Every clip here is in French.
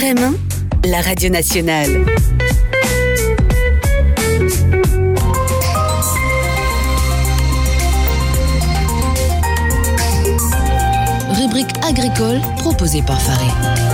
RM1, la radio nationale. Rubrique agricole proposée par Faré.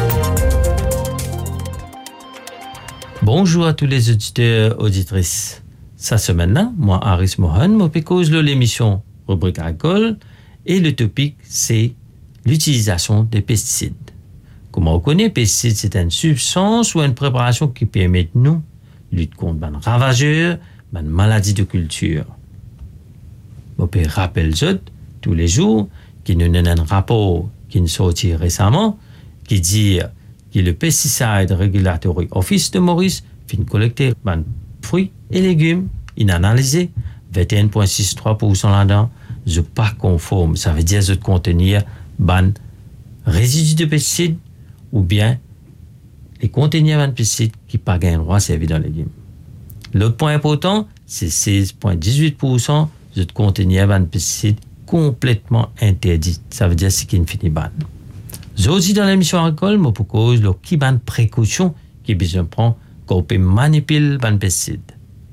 Bonjour à tous les auditeurs, auditrices. Cette semaine-là, moi, Aris Mohan, je cause l'émission Rubrique agricole et le topic, c'est l'utilisation des pesticides. Comme on connaît, pesticides, c'est une substance ou une préparation qui permet de nous lutter contre les ravageurs, les maladies de culture. Je peux rappeler tous les jours qu'il y a un rapport qui est sorti récemment qui dit que le Pesticide Regulatory Office de Maurice fin collecter les fruits et légumes, il a analysé 21,63% là-dedans, je pas conforme, ça veut dire de contenir ban résidus de pesticides ou bien les contenir de pesticides qui pas gain droit à servir dans les légumes. L'autre point important, c'est 16,18% de contenir de pesticides complètement interdits. Ça veut dire c'est qu'il finit ban. Aujourd'hui dans l'émission agricole, je propose le qui ban précaution qui besoin prendre quand on peut manipuler les pesticides.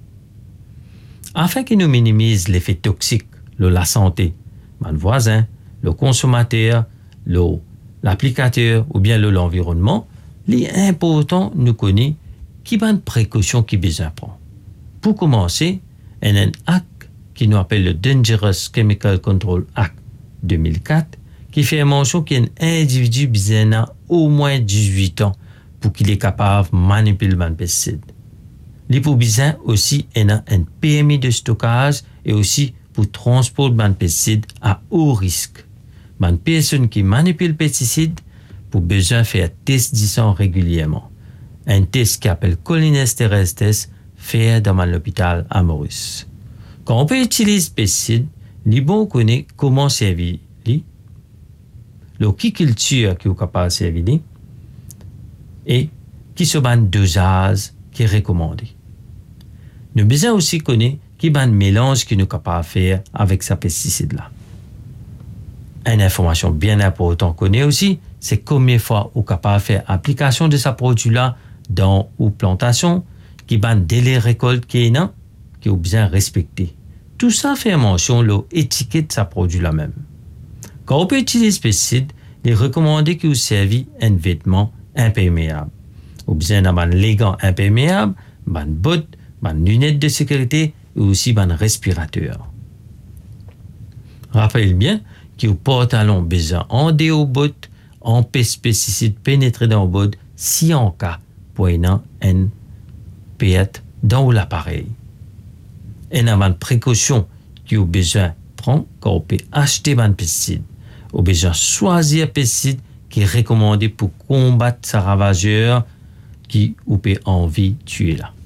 Afin qu'il nous minimise l'effet toxique de la santé, le voisin, le consommateur, l'applicateur ou bien l'environnement, il est important de nous connaître qui bonne précaution qui besoin prendre. Pour commencer, il y a un acte qui nous appelle le Dangerous Chemical Control Act 2004 qui fait mention qu'un individu besoin au moins 18 ans pour qu'il est capable de manipuler les pesticides. Il pour besoin aussi un permis de stockage et aussi pour transport de pesticides à haut risque. Les personnes qui manipulent les pesticides pour besoin faire test d'issant régulièrement. Un test qui appelle cholinesterase test fait dans l'hôpital à Maurice. Quand on peut utiliser les pesticides, il est bon connaître comment servir le qui culture qui est capable de servir et qui se ban dosage qui est recommandé. Nous besoin aussi connaître qui ban mélange qui nous capable de faire avec ces pesticides là. Une information bien importante qu'on connaît aussi, c'est combien de fois on est capable de faire application de ce produit-là dans ou plantation, qui ban délai récolte qui est non, qui est bien respecté. Tout ça fait mention l'étiquette de ce produit-là même. Quand on peut utiliser ce pesticide, il est recommandé que vous servez un vêtement imperméable. Ou bien un léguant imperméable, un bottes, une lunette de sécurité et aussi un respirateur. Rappelez bien que vous pantalon besoin en déo bottes, en pesticide pénétrer dans le bottes si en cas pour un perte dans l'appareil. Et une précaution que vous besoin prendre quand vous pouvez acheter un pesticide. Vous besoin choisir un pesticide qui est recommandé pour combattre ces ravageurs qui vous pouvez envie de tuer là.